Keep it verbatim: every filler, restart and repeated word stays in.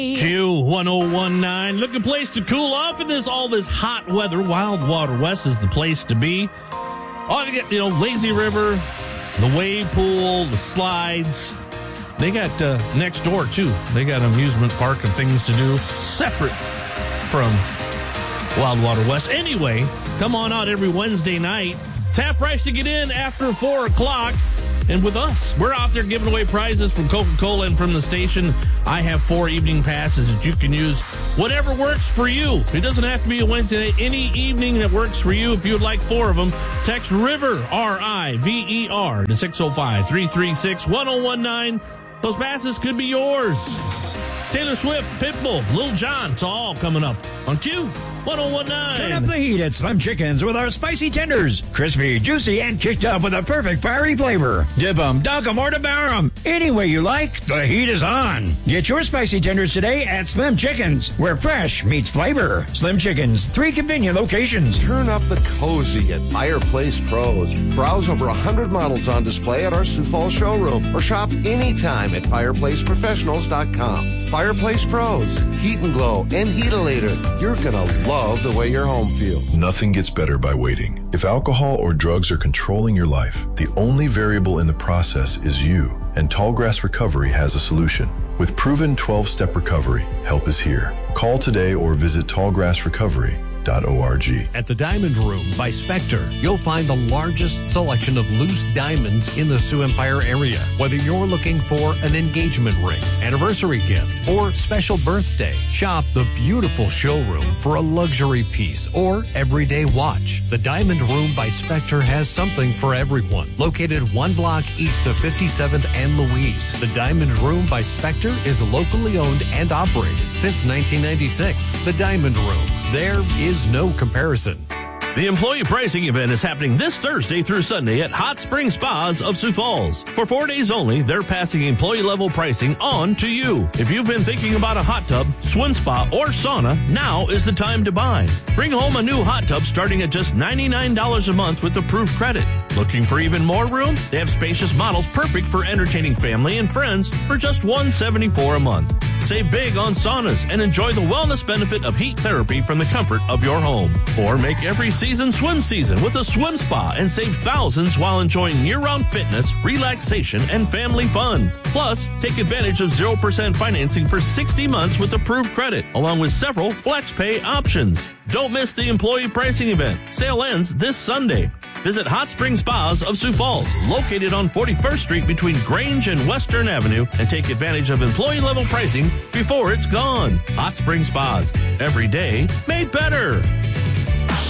Q one oh one nine. Looking place to cool off in this all this hot weather. Wild Water West is the place to be. Oh, you get, you know, lazy river, the wave pool, the slides. They got uh, next door, too. They got an amusement park and things to do separate from Wild Water West. Anyway, come on out every Wednesday night. It's half price to get in after four o'clock. And with us, we're out there giving away prizes from Coca-Cola and from the station. I have four evening passes that you can use whatever works for you. It doesn't have to be a Wednesday. Any evening that works for you. If you would like four of them, text RIVER, R I V E R, to six oh five, three three six, one oh one nine. Those passes could be yours. Taylor Swift, Pitbull, Lil Jon, it's all coming up on Q one oh one nine. Turn up the heat at Slim Chickens with our spicy tenders. Crispy, juicy, and kicked up with a perfect fiery flavor. Dip 'em, dunk 'em, or devour 'em. Any way you like, the heat is on. Get your spicy tenders today at Slim Chickens, where fresh meets flavor. Slim Chickens, three convenient locations. Turn up the cozy at Fireplace Pros. Browse over one hundred models on display at our Sioux Falls showroom, or shop anytime at fireplace professionals dot com. Fireplace Pros, Heat and Glow and Heatalator. You're gonna love the way your home feels. Nothing gets better by waiting. If alcohol or drugs are controlling your life, the only variable in the process is you. And Tallgrass Recovery has a solution. With proven twelve-step recovery, help is here. Call today or visit tallgrass recovery dot org. At the Diamond Room by Spectre, you'll find the largest selection of loose diamonds in the Sioux Empire area. Whether you're looking for an engagement ring, anniversary gift, or special birthday, shop the beautiful showroom for a luxury piece or everyday watch. The Diamond Room by Spectre has something for everyone. Located one block east of fifty-seventh and Louise, the Diamond Room by Spectre is locally owned and operated since nineteen ninety-six. The Diamond Room. There is no comparison. The employee pricing event is happening this Thursday through Sunday at Hot Spring Spas of Sioux Falls. For four days only, they're passing employee-level pricing on to you. If you've been thinking about a hot tub, swim spa, or sauna, now is the time to buy. Bring home a new hot tub starting at just ninety-nine dollars a month with approved credit. Looking for even more room? They have spacious models perfect for entertaining family and friends for just one hundred seventy-four dollars a month. Save big on saunas and enjoy the wellness benefit of heat therapy from the comfort of your home. Or make every season swim season with a swim spa and save thousands while enjoying year-round fitness, relaxation, and family fun. Plus, take advantage of zero percent financing for sixty months with approved credit, along with several flex pay options. Don't miss the employee pricing event. Sale ends this Sunday. Visit Hot Spring Spas of Sioux Falls, located on forty-first Street between Grange and Western Avenue, and take advantage of employee-level pricing before it's gone. Hot Spring Spas, every day made better.